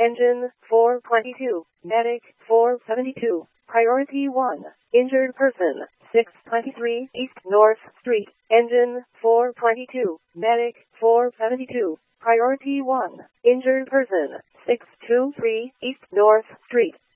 Engine 422, Medic 472, Priority 1, Injured Person 623 East North Street, Engine 422, Medic 472, Priority 1, Injured Person 623 East North Street.